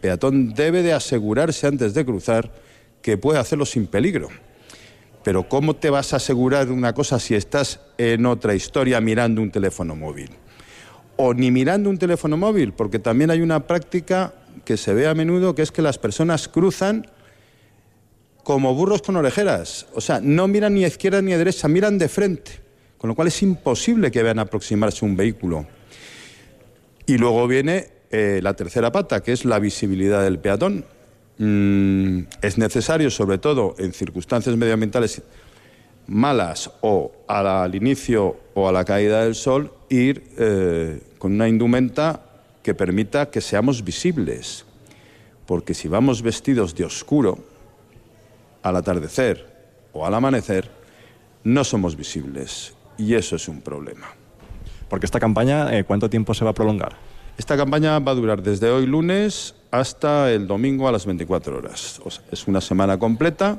peatón debe de asegurarse antes de cruzar que puede hacerlo sin peligro. Pero ¿cómo te vas a asegurar una cosa si estás en otra historia mirando un teléfono móvil? O ni mirando un teléfono móvil, porque también hay una práctica que se ve a menudo, que es que las personas cruzan como burros con orejeras. O sea, no miran ni a izquierda ni a derecha, miran de frente. Con lo cual es imposible que vean aproximarse un vehículo. Y luego viene la tercera pata, que es la visibilidad del peatón. Es necesario, sobre todo en circunstancias medioambientales malas o al inicio o a la caída del sol, ir con una indumenta que permita que seamos visibles. Porque si vamos vestidos de oscuro al atardecer o al amanecer, no somos visibles. Y eso es un problema. Porque esta campaña, ¿cuánto tiempo se va a prolongar? Esta campaña va a durar desde hoy lunes hasta el domingo a las 24 horas. O sea, es una semana completa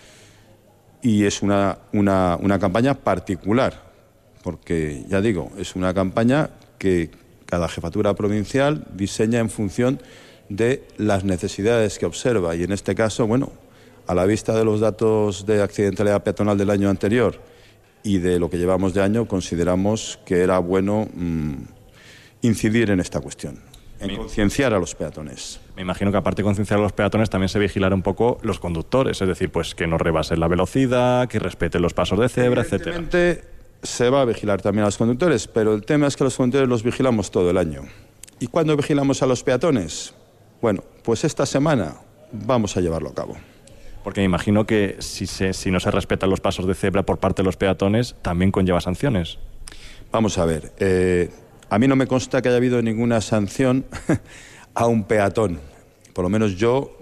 y es una campaña particular, porque, ya digo, es una campaña que cada jefatura provincial diseña en función de las necesidades que observa. Y en este caso, bueno, a la vista de los datos de accidentalidad peatonal del año anterior y de lo que llevamos de año, consideramos que era bueno incidir en esta cuestión, en concienciar a los peatones. Me imagino que aparte de concienciar a los peatones también se vigilará un poco los conductores, es decir, pues que no rebasen la velocidad, que respeten los pasos de cebra, etcétera. Evidentemente se va a vigilar también a los conductores, pero el tema es que los conductores los vigilamos todo el año. ¿Y cuándo vigilamos a los peatones? Bueno, pues esta semana vamos a llevarlo a cabo. Porque me imagino que si no se respetan los pasos de cebra por parte de los peatones, también conlleva sanciones. Vamos a ver, a mí no me consta que haya habido ninguna sanción a un peatón. Por lo menos yo,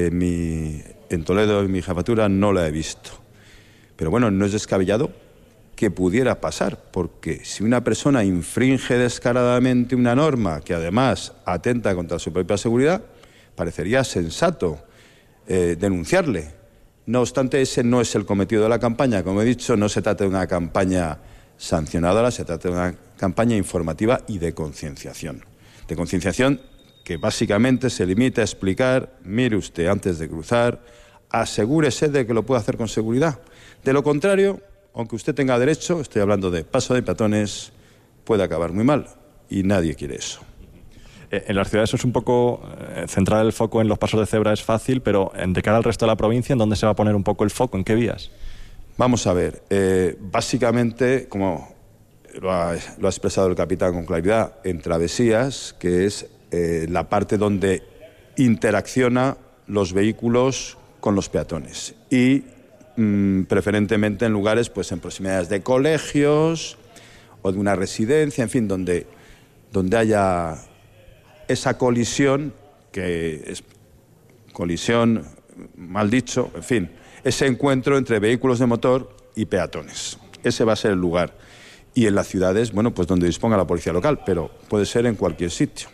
en Toledo, en mi jefatura, no la he visto. Pero bueno, no es descabellado que pudiera pasar, porque si una persona infringe descaradamente una norma que además atenta contra su propia seguridad, parecería sensato denunciarle. No obstante, ese no es el cometido de la campaña. Como he dicho, no se trata de una campaña sancionadora, se trata de una campaña informativa y de concienciación. De concienciación que básicamente se limita a explicar: mire usted antes de cruzar, asegúrese de que lo puede hacer con seguridad. De lo contrario, aunque usted tenga derecho, estoy hablando de paso de peatones, puede acabar muy mal y nadie quiere eso. En las ciudades es un poco centrar el foco en los pasos de cebra es fácil, pero de cara al resto de la provincia, ¿en dónde se va a poner un poco el foco? ¿En qué vías? Vamos a ver, básicamente, como lo ha expresado el capitán con claridad, en travesías, que es la parte donde interacciona los vehículos con los peatones, y preferentemente en lugares, pues en proximidades de colegios o de una residencia, en fin, donde haya esa colisión, que es colisión, mal dicho, en fin, ese encuentro entre vehículos de motor y peatones. Ese va a ser el lugar. Y en las ciudades, bueno, pues donde disponga la policía local, pero puede ser en cualquier sitio.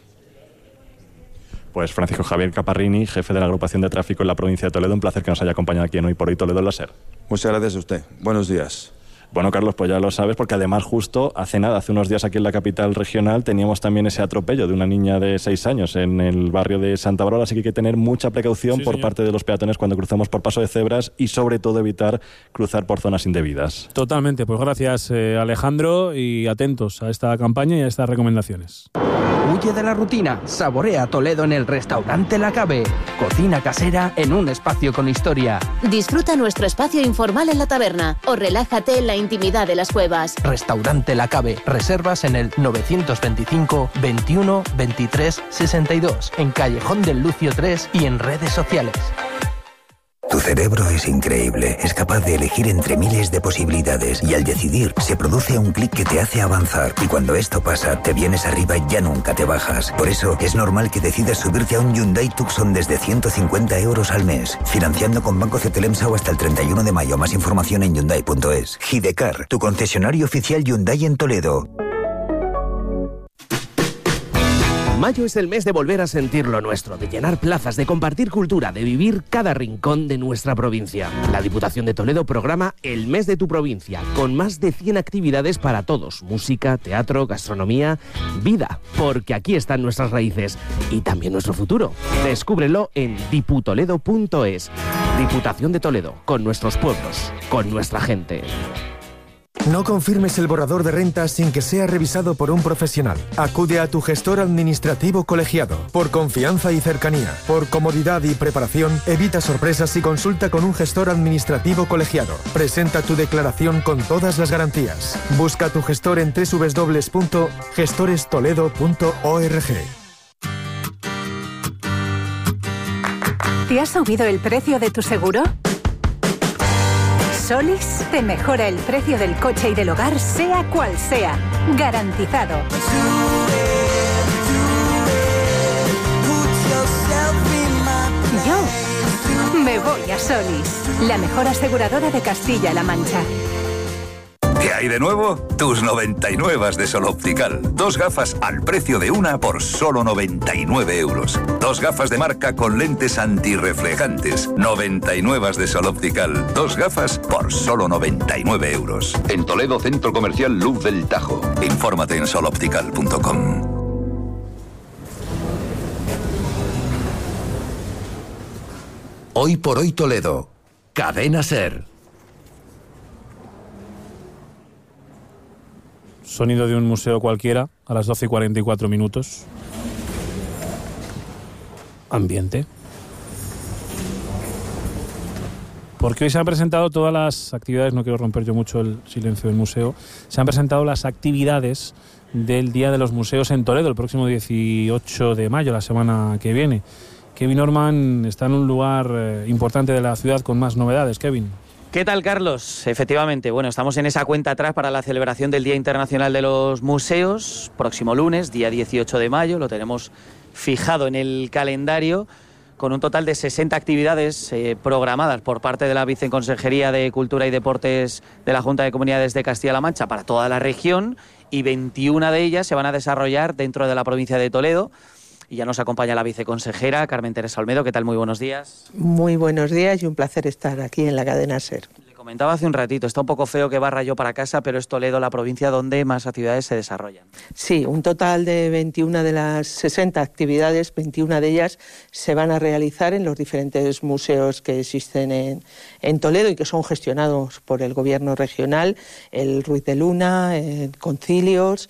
Pues Francisco Javier Caparrini, jefe de la agrupación de tráfico en la provincia de Toledo, un placer que nos haya acompañado aquí en Hoy por Hoy Toledo en la SER. Muchas gracias a usted. Buenos días. Bueno, Carlos, pues ya lo sabes, porque además justo hace unos días aquí en la capital regional, teníamos también ese atropello de una niña de 6 años en el barrio de Santa Bárbara, así que hay que tener mucha precaución por parte de los peatones cuando cruzamos por paso de cebras y sobre todo evitar cruzar por zonas indebidas. Totalmente, pues gracias Alejandro, y atentos a esta campaña y a estas recomendaciones. Huye de la rutina, saborea Toledo en el restaurante La Cabe. Cocina casera en un espacio con historia. Disfruta nuestro espacio informal en la taberna o relájate en la intimidad de las cuevas. Restaurante La Cabe. Reservas en el 925 21 23 62, en Callejón del Lucio 3 y en redes sociales. Tu cerebro es increíble, es capaz de elegir entre miles de posibilidades y al decidir se produce un clic que te hace avanzar, y cuando esto pasa te vienes arriba y ya nunca te bajas. Por eso es normal que decidas subirte a un Hyundai Tucson desde 150 euros al mes, financiando con Banco Cetelemsa hasta el 31 de mayo. Más información en Hyundai.es. Hidecar, tu concesionario oficial Hyundai en Toledo. Mayo es el mes de volver a sentir lo nuestro, de llenar plazas, de compartir cultura, de vivir cada rincón de nuestra provincia. La Diputación de Toledo programa el mes de tu provincia, con más de 100 actividades para todos. Música, teatro, gastronomía, vida, porque aquí están nuestras raíces y también nuestro futuro. Descúbrelo en diputoledo.es. Diputación de Toledo, con nuestros pueblos, con nuestra gente. No confirmes el borrador de rentas sin que sea revisado por un profesional. Acude a tu gestor administrativo colegiado. Por confianza y cercanía, por comodidad y preparación, evita sorpresas y consulta con un gestor administrativo colegiado. Presenta tu declaración con todas las garantías. Busca a tu gestor en www.gestorestoledo.org. ¿Te ha subido el precio de tu seguro? Solís te mejora el precio del coche y del hogar, sea cual sea. Garantizado. Yo me voy a Solís, la mejor aseguradora de Castilla-La Mancha. ¿Qué hay de nuevo? Tus 99 de Sol Optical. 2 gafas al precio de una por solo 99 euros. 2 gafas de marca con lentes antirreflejantes. 99 de Sol Optical. 2 gafas por solo 99 euros. En Toledo, Centro Comercial Luz del Tajo. Infórmate en soloptical.com. Hoy por hoy Toledo. Cadena SER. Sonido de un museo cualquiera, a las 12:44 minutos. Ambiente. Porque hoy se han presentado todas las actividades, no quiero romper yo mucho el silencio del museo, se han presentado las actividades del Día de los Museos en Toledo, el próximo 18 de mayo, la semana que viene. Kevin Orman está en un lugar importante de la ciudad con más novedades. Kevin. ¿Qué tal, Carlos? Efectivamente, bueno, estamos en esa cuenta atrás para la celebración del Día Internacional de los Museos, próximo lunes, día 18 de mayo, lo tenemos fijado en el calendario, con un total de 60 actividades programadas por parte de la Viceconsejería de Cultura y Deportes de la Junta de Comunidades de Castilla-La Mancha para toda la región, y 21 de ellas se van a desarrollar dentro de la provincia de Toledo. Y ya nos acompaña la viceconsejera, Carmen Teresa Olmedo. ¿Qué tal? Muy buenos días. Muy buenos días y un placer estar aquí en la cadena SER. Le comentaba hace un ratito, está un poco feo que barra yo para casa, pero es Toledo la provincia donde más actividades se desarrollan. Sí, un total de 21 de las 60 actividades, 21 de ellas se van a realizar en los diferentes museos que existen en Toledo y que son gestionados por el Gobierno regional, el Ruiz de Luna, el Concilios,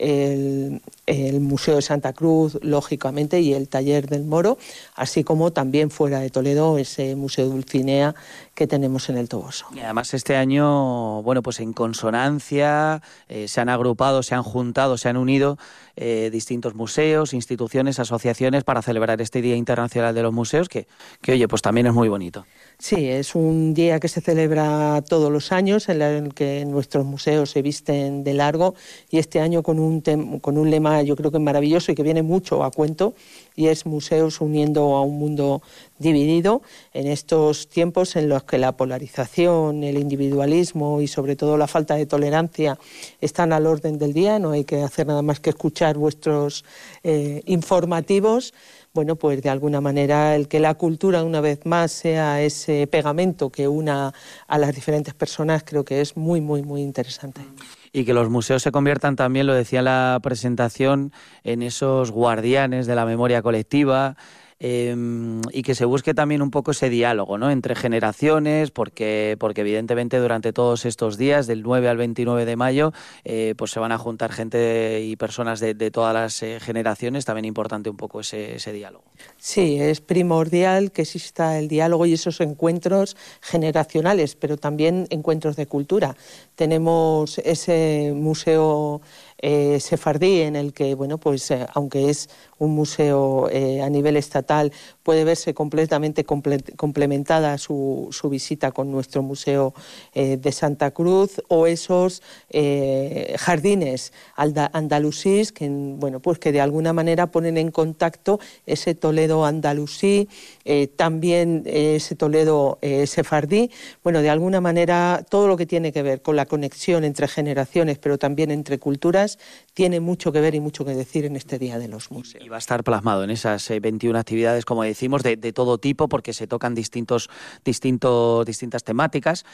el Museo de Santa Cruz, lógicamente, y el Taller del Moro, así como también fuera de Toledo ese Museo Dulcinea que tenemos en el Toboso. Y además este año, bueno, pues en consonancia, se han agrupado, se han juntado, se han unido distintos museos, instituciones, asociaciones para celebrar este Día Internacional de los Museos, que oye, pues también es muy bonito. Sí, es un día que se celebra todos los años, en el que nuestros museos se visten de largo, y este año con un lema yo creo que maravilloso y que viene mucho a cuento, y es Museos uniendo a un mundo dividido en estos tiempos en los que la polarización, el individualismo y sobre todo la falta de tolerancia están al orden del día. No hay que hacer nada más que escuchar vuestros informativos. Bueno, pues de alguna manera el que la cultura una vez más sea ese pegamento que una a las diferentes personas creo que es muy, muy, muy interesante. Y que los museos se conviertan también, lo decía en la presentación, en esos guardianes de la memoria colectiva, y que se busque también un poco ese diálogo, ¿no?, entre generaciones, porque evidentemente durante todos estos días, del 9 al 29 de mayo, pues se van a juntar gente y personas de todas las generaciones. También importante un poco ese diálogo. Sí, es primordial que exista el diálogo y esos encuentros generacionales, pero también encuentros de cultura. Tenemos ese museo sefardí en el que, bueno, pues aunque es un museo a nivel estatal, puede verse completamente complementada su visita con nuestro museo de Santa Cruz, o esos jardines andalusíes que, bueno, pues que de alguna manera ponen en contacto ese Toledo andalusí, también ese Toledo sefardí. Bueno, de alguna manera todo lo que tiene que ver con la conexión entre generaciones, pero también entre culturas, visitas, tiene mucho que ver y mucho que decir en este Día de los Museos. Y va a estar plasmado en esas 21 actividades, como decimos, de todo tipo, porque se tocan distintas temáticas.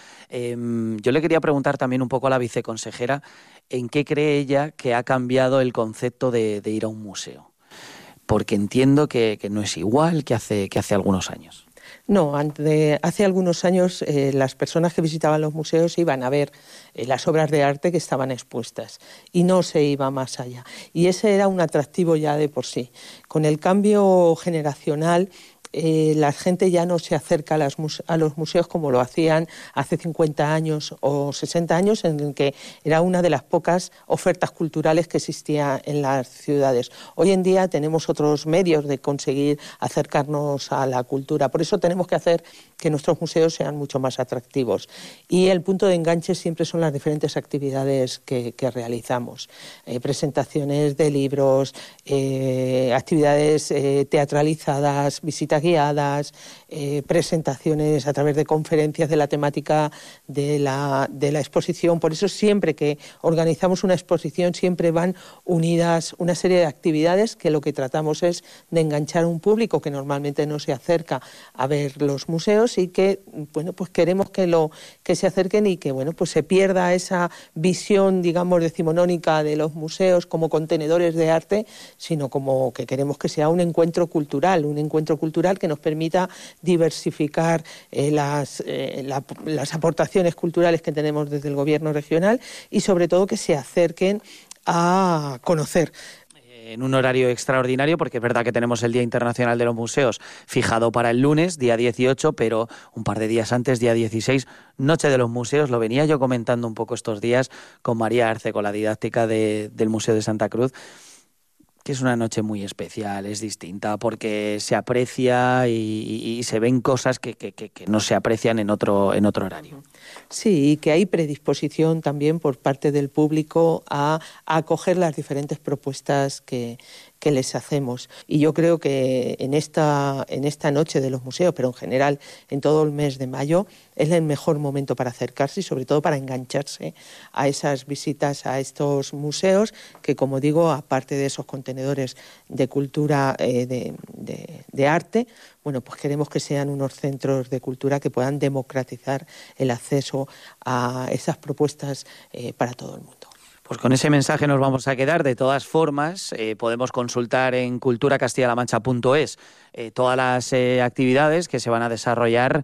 Yo le quería preguntar también un poco a la viceconsejera en qué cree ella que ha cambiado el concepto de ir a un museo, porque entiendo que no es igual que hace algunos años. No, hace algunos años las personas que visitaban los museos iban a ver las obras de arte que estaban expuestas y no se iba más allá. Y ese era un atractivo ya de por sí. Con el cambio generacional, la gente ya no se acerca a los museos como lo hacían hace 50 años o 60 años, en el que era una de las pocas ofertas culturales que existía en las ciudades. Hoy en día tenemos otros medios de conseguir acercarnos a la cultura. Por eso tenemos que hacer que nuestros museos sean mucho más atractivos. Y el punto de enganche siempre son las diferentes actividades que realizamos. Presentaciones de libros, actividades teatralizadas, visitas guiadas, presentaciones a través de conferencias de la temática de la exposición. Por eso siempre que organizamos una exposición siempre van unidas una serie de actividades que lo que tratamos es de enganchar a un público que normalmente no se acerca a ver los museos y que pues queremos que se acerquen y que pues se pierda esa visión, digamos, decimonónica de los museos como contenedores de arte, sino como que queremos que sea un encuentro cultural que nos permita diversificar las aportaciones culturales que tenemos desde el Gobierno regional y sobre todo que se acerquen a conocer. En un horario extraordinario, porque es verdad que tenemos el Día Internacional de los Museos fijado para el lunes, día 18, pero un par de días antes, día 16, Noche de los Museos. Lo venía yo comentando un poco estos días con María Arce, con la didáctica del Museo de Santa Cruz, que es una noche muy especial, es distinta, porque se aprecia y se ven cosas que no se aprecian en otro horario. Sí, y que hay predisposición también por parte del público a acoger las diferentes propuestas que les hacemos. Y yo creo que en esta noche de los museos, pero en general en todo el mes de mayo, es el mejor momento para acercarse y sobre todo para engancharse a esas visitas a estos museos que, como digo, aparte de esos contenedores de cultura, de arte, pues queremos que sean unos centros de cultura que puedan democratizar el acceso a esas propuestas para todo el mundo. Pues con ese mensaje nos vamos a quedar. De todas formas, podemos consultar en culturacastillalamancha.es todas las actividades que se van a desarrollar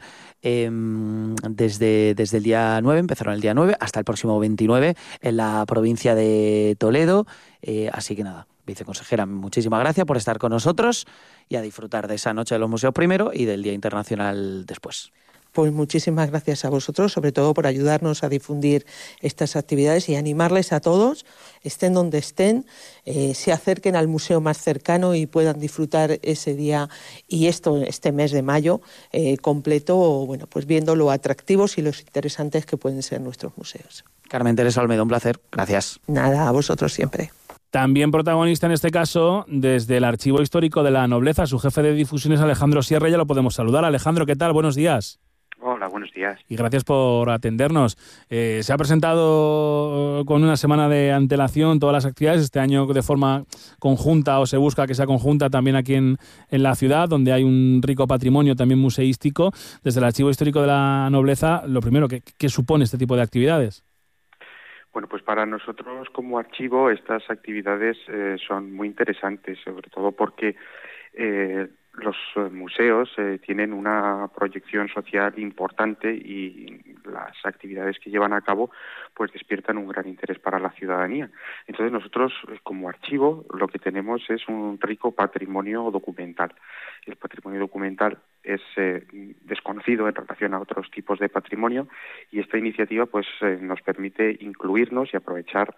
desde el día 9, empezaron el día 9, hasta el próximo 29 en la provincia de Toledo. Así que nada, viceconsejera, muchísimas gracias por estar con nosotros y a disfrutar de esa Noche de los Museos primero y del Día Internacional después. Pues muchísimas gracias a vosotros, sobre todo por ayudarnos a difundir estas actividades y animarles a todos, estén donde estén, se acerquen al museo más cercano y puedan disfrutar ese día y este mes de mayo completo, pues viendo lo atractivos y los interesantes que pueden ser nuestros museos. Carmen Teresa Olmedo, un placer. Gracias. Nada, a vosotros siempre. También protagonista en este caso, desde el Archivo Histórico de la Nobleza, su jefe de difusiones, Alejandro Sierra, ya lo podemos saludar. Alejandro, ¿qué tal? Buenos días. Hola, buenos días. Y gracias por atendernos. Se ha presentado con una semana de antelación todas las actividades, este año de forma conjunta, o se busca que sea conjunta también aquí en la ciudad, donde hay un rico patrimonio también museístico. Desde el Archivo Histórico de la Nobleza, lo primero, ¿qué supone este tipo de actividades? Bueno, pues para nosotros como archivo estas actividades son muy interesantes, sobre todo porque los museos tienen una proyección social importante y las actividades que llevan a cabo pues despiertan un gran interés para la ciudadanía. Entonces nosotros como archivo lo que tenemos es un rico patrimonio documental. El patrimonio documental es desconocido en relación a otros tipos de patrimonio y esta iniciativa pues nos permite incluirnos y aprovechar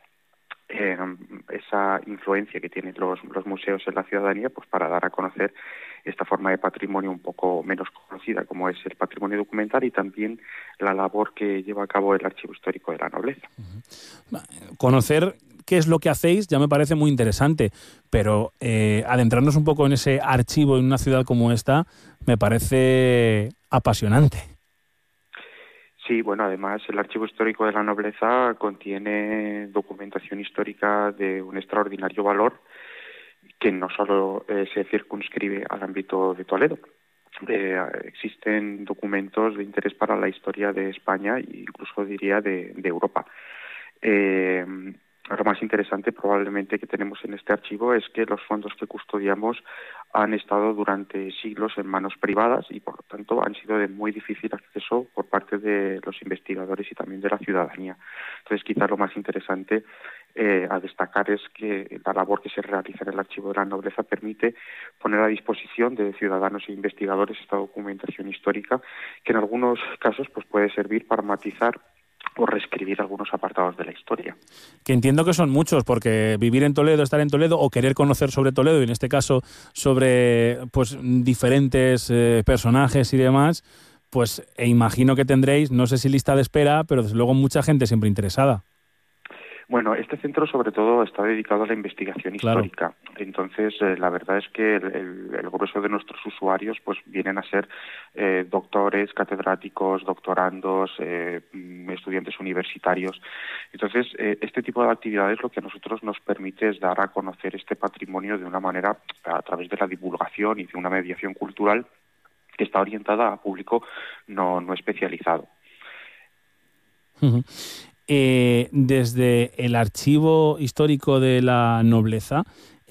esa influencia que tienen los museos en la ciudadanía pues para dar a conocer esta forma de patrimonio un poco menos conocida como es el patrimonio documental y también la labor que lleva a cabo el Archivo Histórico de la Nobleza. Conocer qué es lo que hacéis ya me parece muy interesante, pero adentrarnos un poco en ese archivo en una ciudad como esta me parece apasionante. Sí, bueno, además el Archivo Histórico de la Nobleza contiene documentación histórica de un extraordinario valor que no solo se circunscribe al ámbito de Toledo. Existen documentos de interés para la historia de España e incluso diría de Europa. Lo más interesante probablemente que tenemos en este archivo es que los fondos que custodiamos han estado durante siglos en manos privadas y por lo tanto han sido de muy difícil acceso por parte de los investigadores y también de la ciudadanía. Entonces quizás lo más interesante a destacar es que la labor que se realiza en el Archivo de la Nobleza permite poner a disposición de ciudadanos e investigadores esta documentación histórica que en algunos casos pues puede servir para matizar o reescribir algunos apartados de la historia. Que entiendo que son muchos, porque vivir en Toledo, estar en Toledo o querer conocer sobre Toledo, y en este caso sobre pues diferentes personajes y demás, pues imagino que tendréis, no sé si lista de espera, pero desde luego mucha gente siempre interesada. Bueno, este centro sobre todo está dedicado a la investigación histórica. Entonces, la verdad es que el grueso de nuestros usuarios pues vienen a ser doctores, catedráticos, doctorandos, estudiantes universitarios. Entonces, este tipo de actividades lo que a nosotros nos permite es dar a conocer este patrimonio de una manera a través de la divulgación y de una mediación cultural que está orientada a público no especializado. Uh-huh. Desde el Archivo Histórico de la Nobleza,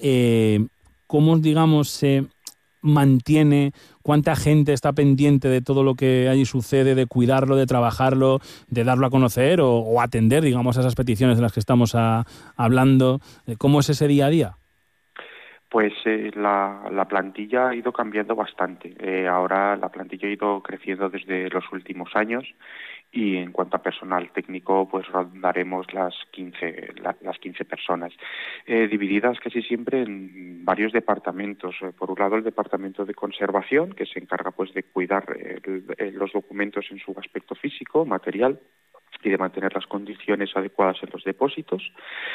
¿cómo, digamos, se mantiene, cuánta gente está pendiente de todo lo que allí sucede, de cuidarlo, de trabajarlo, de darlo a conocer o atender, digamos, a esas peticiones de las que estamos hablando? ¿Cómo es ese día a día? Pues la plantilla ha ido cambiando bastante. Ahora la plantilla ha ido creciendo desde los últimos años y en cuanto a personal técnico pues rondaremos las 15 personas, divididas casi siempre en varios departamentos. Por un lado el departamento de conservación, que se encarga pues de cuidar los documentos en su aspecto físico, material, y de mantener las condiciones adecuadas en los depósitos,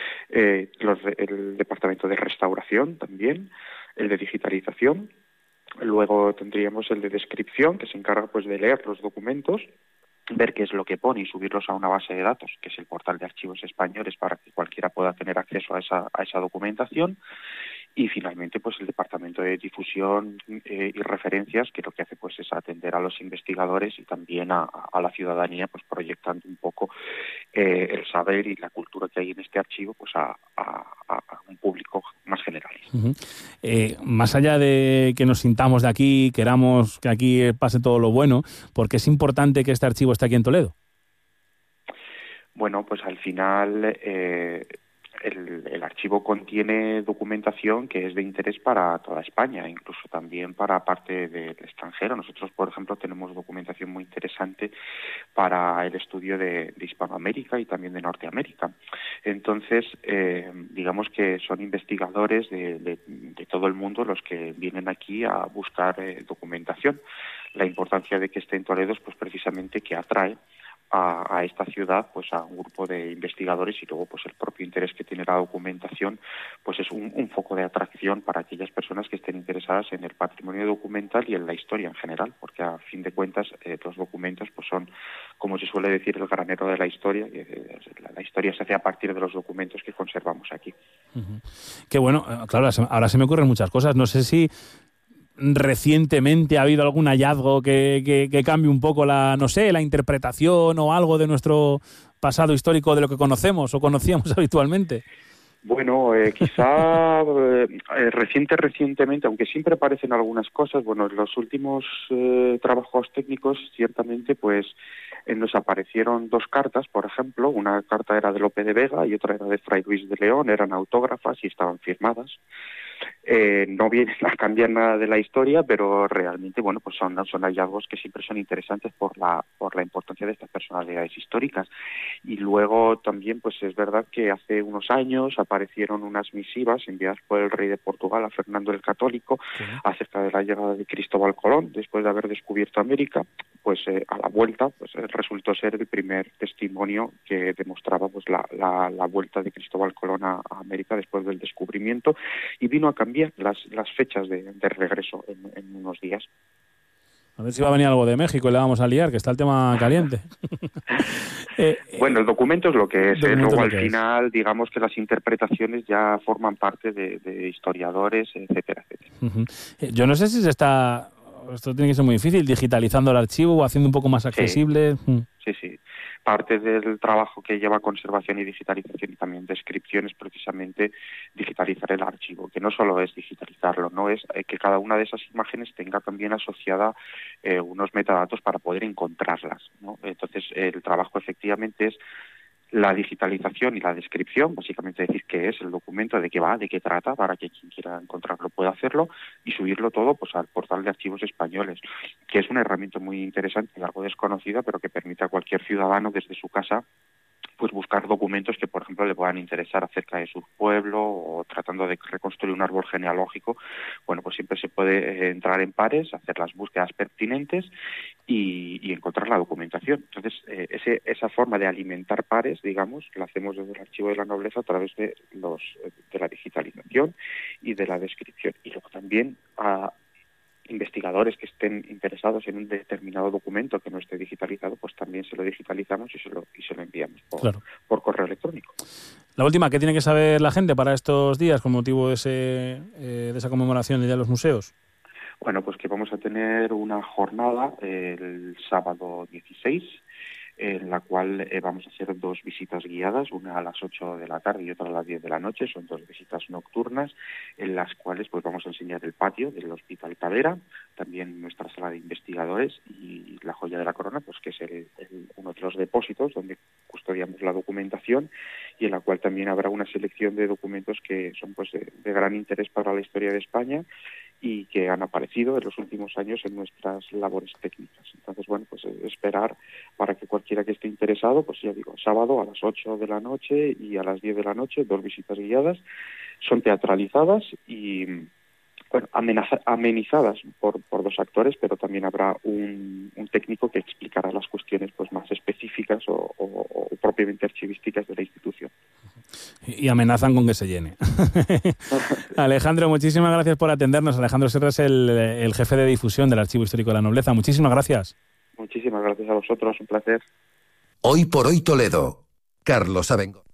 el departamento de restauración también, el de digitalización, luego tendríamos el de descripción, que se encarga pues de leer los documentos, ver qué es lo que pone y subirlos a una base de datos, que es el portal de archivos españoles, para que cualquiera pueda tener acceso a esa documentación. Y finalmente pues el departamento de difusión y referencias, que lo que hace pues es atender a los investigadores y también a la ciudadanía, pues proyectando un poco el saber y la cultura que hay en este archivo pues a un público más general. Uh-huh. Más allá de que nos sintamos de aquí, queramos que aquí pase todo lo bueno, ¿por qué es importante que este archivo esté aquí en Toledo? Bueno, pues al final el archivo contiene documentación que es de interés para toda España, incluso también para parte del extranjero. Nosotros, por ejemplo, tenemos documentación muy interesante para el estudio de Hispanoamérica y también de Norteamérica. Entonces, digamos que son investigadores de todo el mundo los que vienen aquí a buscar documentación. La importancia de que esté en Toledo es pues precisamente que atrae a esta ciudad pues a un grupo de investigadores y luego pues el propio interés que tiene la documentación pues es un foco de atracción para aquellas personas que estén interesadas en el patrimonio documental y en la historia en general, porque a fin de cuentas los documentos pues son, como se suele decir, el granero de la historia, y la historia se hace a partir de los documentos que conservamos aquí. Uh-huh. Qué bueno, claro, ahora se me ocurren muchas cosas. No sé si recientemente ha habido algún hallazgo que cambie un poco la interpretación o algo de nuestro pasado histórico, de lo que conocemos o conocíamos habitualmente. Bueno, quizá recientemente, aunque siempre aparecen algunas cosas, bueno, en los últimos trabajos técnicos, ciertamente, pues nos aparecieron dos cartas, por ejemplo, una carta era de Lope de Vega y otra era de Fray Luis de León, eran autógrafas y estaban firmadas. No vienen a cambiar nada de la historia, pero realmente, bueno, pues son hallazgos que siempre son interesantes por la importancia de estas personalidades históricas. Y luego también, pues es verdad que hace unos años aparecieron unas misivas enviadas por el rey de Portugal a Fernando el Católico acerca de la llegada de Cristóbal Colón, después de haber descubierto América. Pues a la vuelta, pues resultó ser el primer testimonio que demostraba pues la vuelta de Cristóbal Colón a América después del descubrimiento, y vino a cambiar las fechas de regreso en unos días. A ver si va a venir algo de México y le vamos a liar, que está el tema caliente. Bueno, el documento es lo que es. Luego al que final, digamos que las interpretaciones ya forman parte de historiadores, etcétera, etcétera. Yo no sé si se está, esto tiene que ser muy difícil, digitalizando el archivo o haciendo un poco más accesible. Sí. Parte del trabajo que lleva conservación y digitalización y también descripción es precisamente digitalizar el archivo, que no solo es digitalizarlo, no es que cada una de esas imágenes tenga también asociada unos metadatos para poder encontrarlas, ¿no? Entonces el trabajo efectivamente es la digitalización y la descripción, básicamente decir qué es el documento, de qué va, de qué trata, para que quien quiera encontrarlo pueda hacerlo, y subirlo todo pues al portal de archivos españoles, que es una herramienta muy interesante, algo desconocida, pero que permite a cualquier ciudadano desde su casa pues buscar documentos que, por ejemplo, le puedan interesar acerca de su pueblo o tratando de reconstruir un árbol genealógico. Bueno, pues siempre se puede entrar en pares, hacer las búsquedas pertinentes y encontrar la documentación. Entonces, esa forma de alimentar pares, digamos, la hacemos desde el Archivo de la Nobleza a través de la digitalización y de la descripción. Y luego también a investigadores que estén interesados en un determinado documento que no esté digitalizado, pues también se lo digitalizamos y se lo enviamos por correo electrónico. La última, ¿qué tiene que saber la gente para estos días con motivo de esa conmemoración del Día de los Museos? Bueno, pues que vamos a tener una jornada el sábado 16, en la cual vamos a hacer 2 visitas guiadas, una a las 8 de la tarde y otra a las 10 de la noche. Son 2 visitas nocturnas en las cuales pues vamos a enseñar el patio del Hospital Tavera, también nuestra sala de investigadores y la joya de la corona, pues que es uno de los depósitos donde custodiamos la documentación y en la cual también habrá una selección de documentos que son pues de gran interés para la historia de España y que han aparecido en los últimos años en nuestras labores técnicas. Entonces, bueno, pues esperar para que cualquiera que esté interesado, pues ya digo, sábado a las 8 de la noche y a las 10 de la noche, 2 visitas guiadas, son teatralizadas y, bueno, amenizadas por 2 actores, pero también habrá un técnico que explicará las cuestiones pues más específicas o propiamente archivísticas de la institución. Y amenazan con que se llene. Alejandro, muchísimas gracias por atendernos. Alejandro Serra es el jefe de difusión del Archivo Histórico de la Nobleza. Muchísimas gracias. Muchísimas gracias a vosotros, un placer. Hoy por hoy Toledo, Carlos Abengoa.